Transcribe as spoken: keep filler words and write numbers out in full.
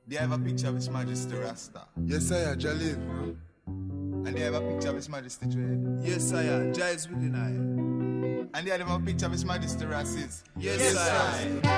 They have a picture of His Majesty Rasta. Yes, sire, Jalil. And they have a picture of His Majesty Dread. Yes, sire, Jah is within I. And they have a picture of His Majesty Rasis. Yes, Yes, sire. sire.